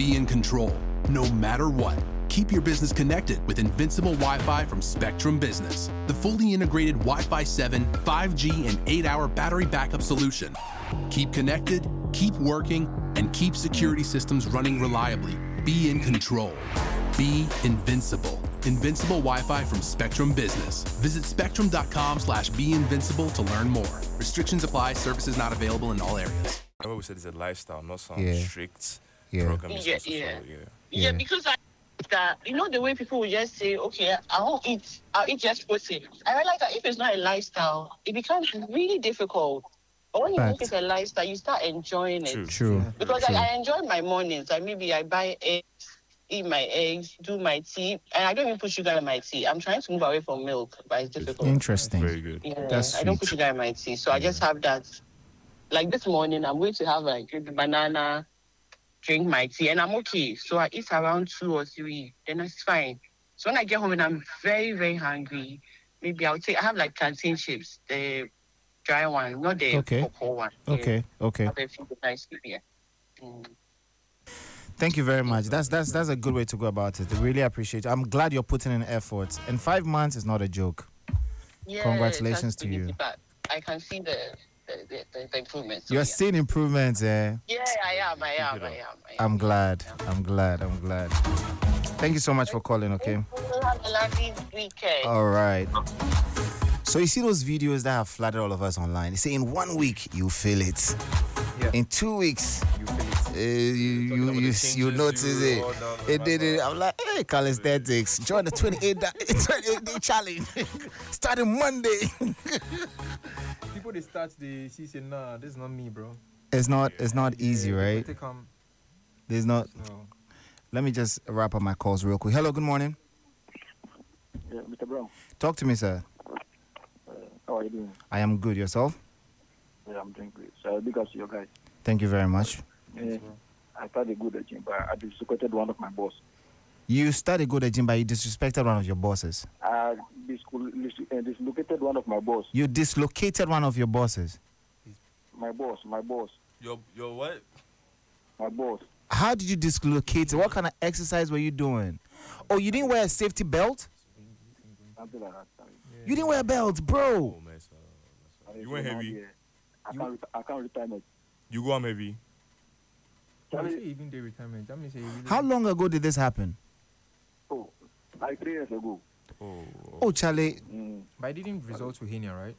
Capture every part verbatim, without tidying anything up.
Be in control, no matter what. Keep your business connected with Invincible Wi-Fi from Spectrum Business, the fully integrated Wi-Fi seven, five G, and eight hour battery backup solution. Keep connected, keep working, and keep security systems running reliably. Be in control. Be invincible. Invincible Wi-Fi from Spectrum Business. Visit spectrum.com slash be invincible to learn more. Restrictions apply. Services not available in all areas. I always said it's a lifestyle, not some Yeah. strict Yeah. program. Yeah, yeah. yeah. yeah, Yeah. Because I that you know the way people will just say, okay, I won't eat, I'll eat just protein. I realize that if it's not a lifestyle, it becomes really difficult. But when you Fact. make it a lifestyle, you start enjoying it. True. True. Because True. I, I enjoy my mornings. Like maybe I buy eggs, eat my eggs, do my tea, and I don't even put sugar in my tea. I'm trying to move away from milk, but it's difficult. Interesting. Very good. Yeah, That's I don't put sweet. sugar in my tea, so I just have that. Like this morning, I'm going to have like a banana, drink my tea, and I'm okay. So I eat around two or three, then it's fine. So when I get home and I'm very, very hungry, maybe I'll take, I have like plantain chips, the dry one, not the Okay. cocoa one. Okay. Okay. Yeah. Have a few nice, yeah. Mm. Thank you very much. That's that's that's a good way to go about it. I really appreciate it. I'm glad you're putting in effort. And five months is not a joke. Yeah, Congratulations it has to been you. easy, but I can see the the, the, the, the improvements. So You're yeah. seeing improvements, eh? Yeah, I am, I am, I am. I am. I'm glad. I'm glad. I'm glad. Thank you so much for calling, okay? Have a lovely weekend. All right. So you see those videos that have flooded all of us online. They say in one week you feel it. Yeah. In two weeks You feel it. uh, you you about the you, changes you notice you it. roll down It the did it. back. I'm like, hey, calisthenics. Join the twenty-eight day challenge. Starting Monday. People they start the see say nah, this is not me, bro. It's not it's not easy, Yeah, right? They come. There's not. No. Let me just wrap up my calls real quick. Hello, good morning. Yeah, Mister Brown, Talk to me, sir. uh, how are you doing? I am good. Yourself? Yeah, I'm doing great. So big ups to your guys. Thank you very much. Yeah, I started good at gym, but I dislocated one of my boss. You started good at gym, but you disrespected one of your bosses. I dislo- uh, dislocated one of my boss. You dislocated one of your bosses. My boss, my boss, Your your what? my boss. How did you dislocate it? What kind of exercise were you doing? Oh, you didn't wear a safety belt? Something like that. Sorry. You didn't wear a belt, Oh, bro. man, so- And You so went now, heavy? yeah, I can't, ret- I can't retirement. You go on heavy. Can Sorry. say even the retirement. That means say you really How long ago did this happen? Oh, like three years ago. Oh. Oh, Charlie. Mm. But it didn't result to hernia, right?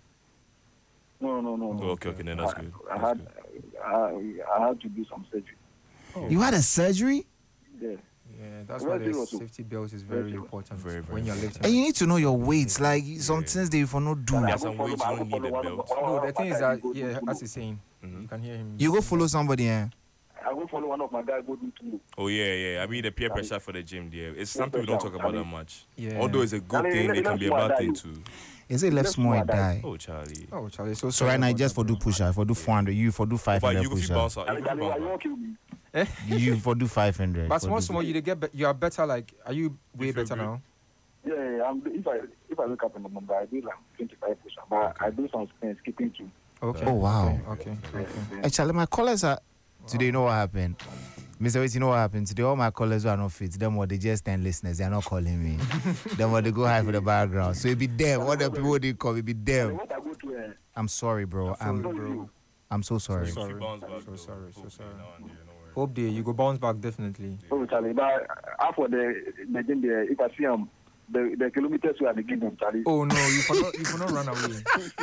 No, no, no, Oh, no. okay, okay, then that's I, good. I That's had, good. I, I had to do some surgery. You had a surgery? Yeah. Yeah, that's Very why the serious, oh. safety belt is very Very serious. important Very, very when you're serious. lifting. And you need to know your weights. Like, some things they for not do. Yeah, I some go weights follow- you I don't go need a follow one of- belt. one No, of the my thing is guys that go do yeah, Tulo. as he's saying, Mhm. you can hear him. You go say- follow somebody, eh? I go follow one of my guys go do Tulo. Oh yeah, yeah. I mean the peer pressure for the gym there. It's something we don't talk about that much. Yeah. Although it's a good Charlie, thing, let- it can let be a me bad die thing you. too. Is it left Let's small go and and die. die? Oh Charlie. Oh, Charlie, so So right now, just for do push up, for do four hundred, you for do five But hundred you can push feel up. bounce out. You Charlie, can feel Charlie, you bounce won't out. kill me. You for do five hundred. But for small, do- small, you dey get, be- you are better. Like, are you way You feel better good? now? Yeah, yeah, yeah. I'm, if I if I wake up in the morning, I do like twenty-five push-ups, but I do some uh, skipping too. Okay. Oh, wow. Okay. Okay. Yeah, okay. yeah. Hey, Charlie, my callers are today. You know what happened, Mister Wait, you know what happened today? All my callers are not fit. Them what they just ten listeners. They are not calling me. Them what they go high for the background. So it be them. All the people they call it be them. What I go to, uh, I'm sorry, bro. I'm Bro, I'm so sorry. You can feel Sorry. bounce back, So though. sorry, so Hopefully sorry. now and then, no worry. hope day you go bounce back definitely. oh, Charlie, but after the the gym there, if I see him, the the kilometers we are the giving, Charlie. Oh no, you for not, you for not run away.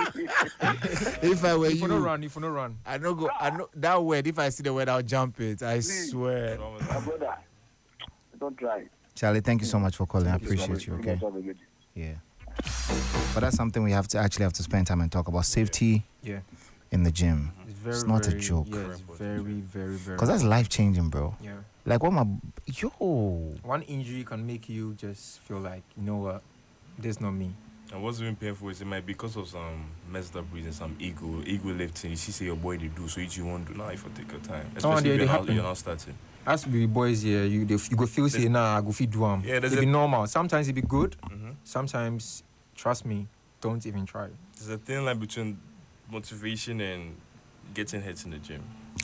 If I were You for not you, run, you for not run. I know go. I know that word. If I see the word, I'll jump it. I swear. My brother, don't try. Charlie, thank you so much for calling. I Thank you so appreciate you. much. Okay. Have a good day. Yeah. But that's something we have to actually have to spend time and talk about safety Yeah, in the gym. it's very. It's not a very, joke. Yeah, it's very, very, very. Cause that's life changing, bro. Yeah. Like what my yo. One injury can make you just feel like, you know what, this not me. And what's even painful is it might be because of some messed up reasons, some ego, ego lifting. You see, say your boy they do, so you won't do now if you take your time. Especially they- if they you're, not, happen. you're not starting. As we boys here, you they, you go feel say There's- nah, I go feed do am. Yeah, there's it a- be normal. Sometimes it be good. Mm-hmm. Sometimes, trust me, don't even try. There's a thin line between motivation and getting hits in the gym.